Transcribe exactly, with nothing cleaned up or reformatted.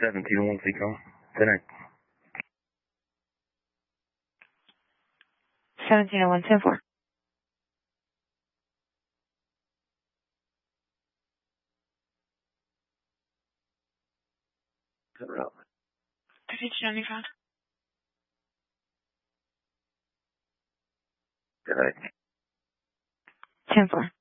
seventeen one Seacom. Tonight. seventeen oh one ten four. thirty-two ninety-five. Good night. ten four.